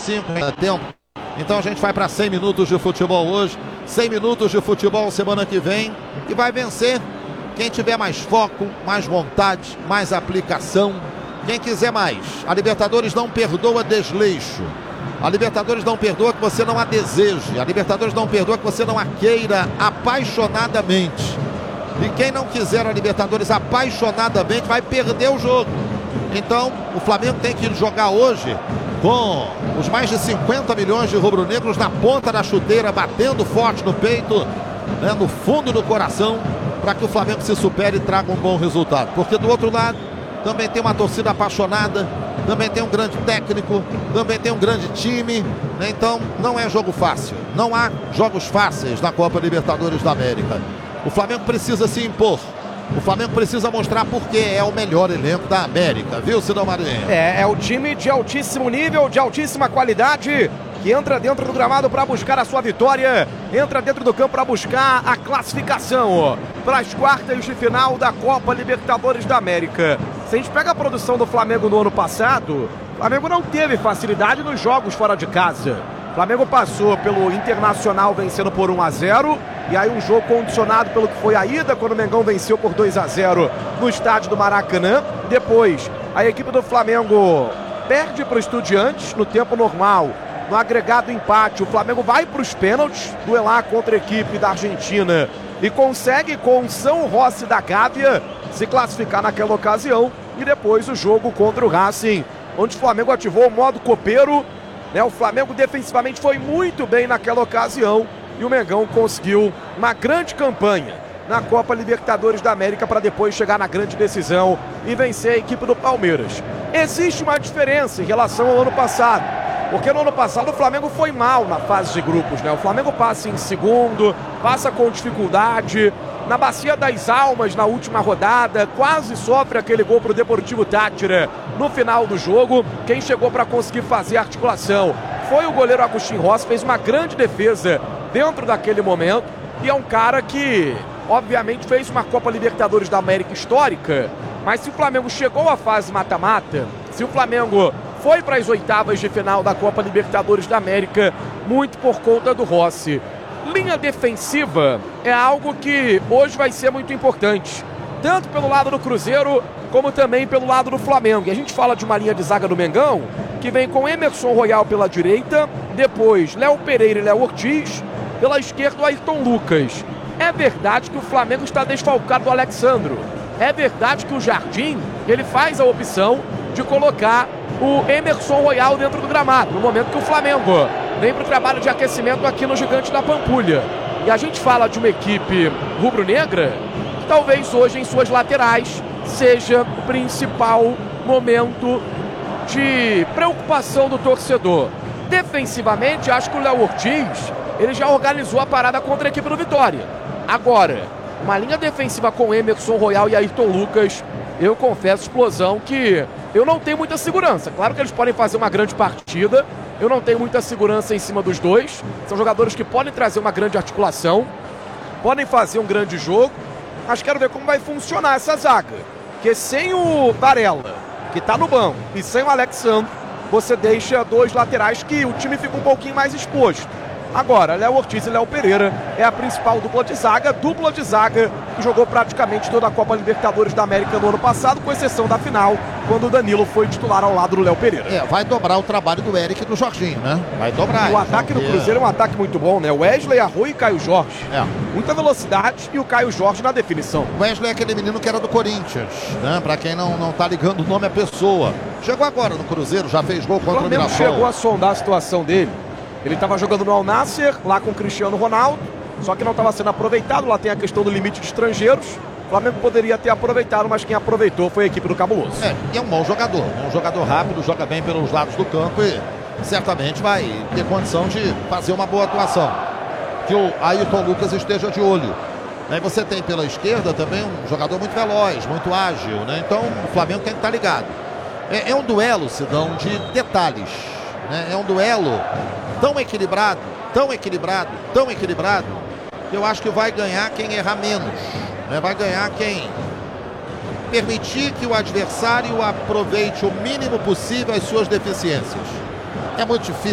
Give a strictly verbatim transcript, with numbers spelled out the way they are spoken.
cinco ainda tempo. Então a gente vai para cem minutos de futebol hoje, cem minutos de futebol semana que vem, e vai vencer quem tiver mais foco, mais vontade, mais aplicação, quem quiser mais. A Libertadores não perdoa desleixo. A Libertadores não perdoa que você não a deseje. A Libertadores não perdoa que você não a queira apaixonadamente. E quem não quiser a Libertadores apaixonadamente vai perder o jogo. Então, o Flamengo tem que jogar hoje com os mais de cinquenta milhões de rubro-negros na ponta da chuteira, batendo forte no peito, né, no fundo do coração, para que o Flamengo se supere e traga um bom resultado. Porque do outro lado, também tem uma torcida apaixonada, também tem um grande técnico, também tem um grande time, né? Então não é jogo fácil. Não há jogos fáceis na Copa Libertadores da América. O Flamengo precisa se impor. O Flamengo precisa mostrar porque é o melhor elenco da América, viu, Sidão Marinho? É, é o time de altíssimo nível, de altíssima qualidade, que entra dentro do gramado para buscar a sua vitória, entra dentro do campo para buscar a classificação para as quartas de final da Copa Libertadores da América. Se a gente pega a produção do Flamengo no ano passado, o Flamengo não teve facilidade nos jogos fora de casa. O Flamengo passou pelo Internacional vencendo por um a zero, e aí um jogo condicionado pelo que foi a ida, quando o Mengão venceu por dois a zero no estádio do Maracanã. Depois, a equipe do Flamengo perde para o Estudiantes no tempo normal. No agregado empate, o Flamengo vai para os pênaltis, duelar contra a equipe da Argentina, e consegue, com o São Rossi da Gávea, se classificar naquela ocasião. E depois o jogo contra o Racing, onde o Flamengo ativou o modo copeiro, né? O Flamengo defensivamente foi muito bem naquela ocasião, e o Mengão conseguiu uma grande campanha na Copa Libertadores da América para depois chegar na grande decisão e vencer a equipe do Palmeiras. Existe uma diferença em relação ao ano passado, porque no ano passado o Flamengo foi mal na fase de grupos, né? O Flamengo passa em segundo, passa com dificuldade, na Bacia das Almas na última rodada, quase sofre aquele gol para o Deportivo Táchira no final do jogo. Quem chegou para conseguir fazer a articulação foi o goleiro Agustín Rossi, fez uma grande defesa dentro daquele momento, e é um cara que obviamente fez uma Copa Libertadores da América histórica. Mas se o Flamengo chegou à fase mata-mata, se o Flamengo foi para as oitavas de final da Copa Libertadores da América, muito por conta do Rossi. Linha defensiva é algo que hoje vai ser muito importante, tanto pelo lado do Cruzeiro, como também pelo lado do Flamengo. E a gente fala de uma linha de zaga do Mengão, que vem com Emerson Royal pela direita, depois Léo Pereira e Léo Ortiz, pela esquerda o Ayrton Lucas. É verdade que o Flamengo está desfalcado do Alexandro. É verdade que o Jardim, ele faz a opção de colocar o Emerson Royal dentro do gramado, no momento que o Flamengo vem para o trabalho de aquecimento aqui no Gigante da Pampulha. E a gente fala de uma equipe rubro-negra que talvez hoje em suas laterais seja o principal momento de preocupação do torcedor. Defensivamente, acho que o Léo Ortiz, ele já organizou a parada contra a equipe do Vitória. Agora, uma linha defensiva com Emerson Royal e Ayrton Lucas, eu confesso, explosão, que eu não tenho muita segurança. Claro que eles podem fazer uma grande partida, eu não tenho muita segurança em cima dos dois. São jogadores que podem trazer uma grande articulação, podem fazer um grande jogo, mas quero ver como vai funcionar essa zaga. Porque sem o Varela, que está no banco, e sem o Alexandre, você deixa dois laterais que o time fica um pouquinho mais exposto. Agora, Léo Ortiz e Léo Pereira é a principal dupla de zaga, dupla de zaga que jogou praticamente toda a Copa Libertadores da América no ano passado, com exceção da final, quando o Danilo foi titular ao lado do Léo Pereira. É, vai dobrar o trabalho do Eric e do Jorginho, né? Vai dobrar. O ataque do Cruzeiro é um ataque muito bom, né? Wesley, Arroio e Caio Jorge. É. Muita velocidade, e o Caio Jorge na definição. O Wesley é aquele menino que era do Corinthians, né? Pra quem não, não tá ligando o nome à pessoa. Chegou agora no Cruzeiro, já fez gol contra o, o Mirassol. Chegou a sondar a situação dele. Ele estava jogando no Al Nassr, lá com o Cristiano Ronaldo, só que não estava sendo aproveitado. Lá tem a questão do limite de estrangeiros. O Flamengo poderia ter aproveitado, mas quem aproveitou foi a equipe do Cabuloso. É, e é um bom jogador, um jogador rápido, joga bem pelos lados do campo e certamente vai ter condição de fazer uma boa atuação. Que o Ayrton Lucas esteja de olho. Aí você tem pela esquerda também um jogador muito veloz, muito ágil, né? Então o Flamengo tem que estar ligado. É, é um duelo, Sidão, de detalhes, né? É um duelo tão equilibrado, tão equilibrado, tão equilibrado, que eu acho que vai ganhar quem errar menos, né? Vai ganhar quem permitir que o adversário aproveite o mínimo possível as suas deficiências. É muito difícil